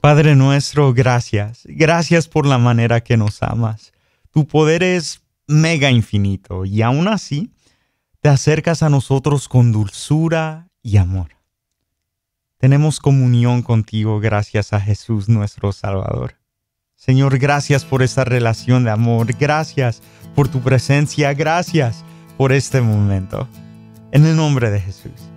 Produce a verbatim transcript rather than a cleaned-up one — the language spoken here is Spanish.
Padre nuestro, gracias. Gracias por la manera que nos amas. Tu poder es mega infinito y aún así te acercas a nosotros con dulzura y amor. Tenemos comunión contigo gracias a Jesús nuestro Salvador. Señor, gracias por esta relación de amor. Gracias por tu presencia. Gracias por este momento. En el nombre de Jesús.